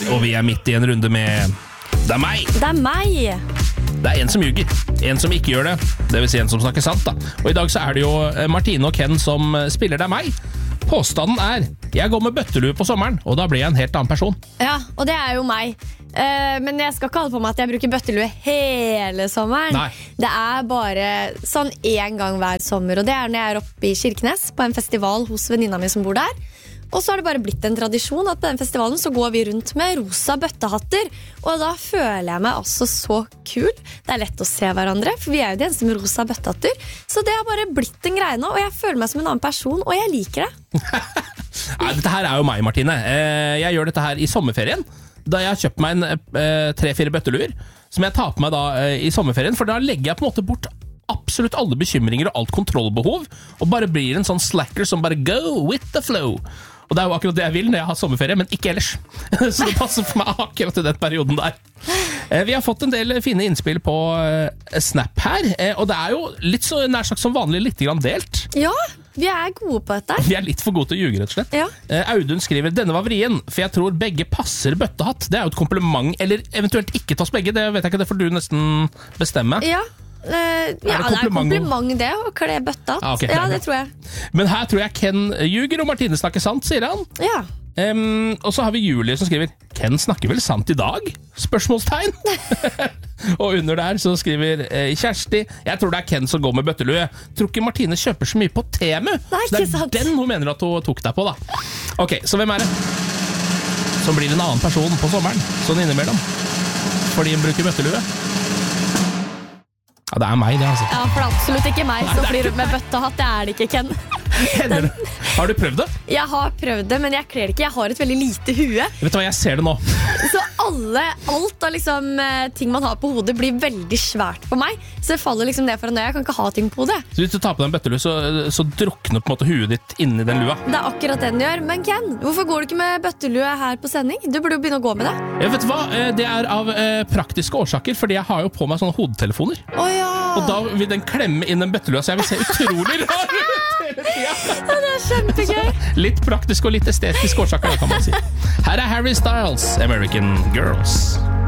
Og vi midt I en runde med Det meg! Det meg! Det en som ljuger, en som ikke gjør det. Det vil si en som snakker sant da. Og I dag så det jo Martine og Ken som spiller Det meg. Påstanden jeg går med bøttelue på sommeren, og da blir jeg en helt annen person. Ja, og det jo meg. Men jeg skal ikke ha det på meg at jeg bruker bøttelue hele sommeren. Nei. Det bare sånn en gang hver sommer, og det når jeg oppe I Kirkenes på en festival hos venninna mi som bor der. Og så det bare blitt en tradisjon at på den festivalen så går vi rundt med rosa bøttehatter, og da føler jeg meg altså så kul. Det lett å se hverandre, for vi jo de eneste med rosa bøttehatter. Så det har bare blitt en greie nå, og jeg føler meg som en annen person, og jeg liker det. Nei, dette her jo meg, Martine. Jeg gjør dette her I sommerferien, da jeg har kjøpt meg en 3-4 bøtteluer, som jeg tar på meg da I sommerferien, for da legger jeg på en måte bort absolutt alle bekymringer og alt kontrollbehov, og bare blir en sånn slacker som bare go with the flow. Og det jo akkurat det jeg vil når jeg har sommerferie, men ikke ellers. Så det passer for meg akkurat I den perioden der. Vi har fått en del fine innspill på Snap her, og det jo litt så nær sagt som vanlig litt grann delt. Ja, vi gode på dette. Vi litt for gode til å ljuge, rett og slett. Ja. Audun skriver, denne var vrien, for jeg tror begge passer bøttehatt. Det jo et kompliment, eller eventuelt ikke tas begge, det vet jeg ikke, det får du nesten bestemme. Ja. Det kompliment det å kle bøtta. Okay, ja, det tror jeg. Men her tror jeg Ken ljuger og Martine snakker sant, sier han. Ja. Og så har vi Julie som skriver Ken snakker vel sant I dag? Spørsmålstegn. Og under der så skriver Kjersti, jeg tror det Ken som går med bøttelue. Tror ikke Martine kjøper så mye på Temu. Nei, så det den hun mener at hun tok deg på da. Ok, så hvem det? Som blir en annen person på sommeren, sånn innimellom. Fordi hun bruker bøttelue. Ja, det meg det altså. Ja, for det absolutt ikke meg som flyr rundt med bøttehatt. Det ikke Ken. Har du prøvd det? Jeg har prøvd det, men jeg kler det ikke. Jeg har et veldig lite hue. Vet du hva, jeg ser det nå. Så alt av liksom, ting man har på hodet blir veldig svært på meg. Så det faller liksom ned foran øya. Jeg kan ikke ha ting på hodet. Så hvis du tar på deg en bøttelue, så drukner på en måte huet ditt inni den lua. Det akkurat det den gjør. Men Ken, hvorfor går du ikke med bøttelue her på sending? Du burde jo begynne å gå med det. Ja, vet du hva? Det av praktiske årsaker, fordi jeg har jo på meg sånne hodetelefoner. Ja. Og da vil den klemme inn en bøttelue, så jeg vil se utrolig rar ut hele tiden. Ja, det kjempegøy. Litt praktisk og litt estetisk årsaker, kan man si. Her Harry Styles, American Girls.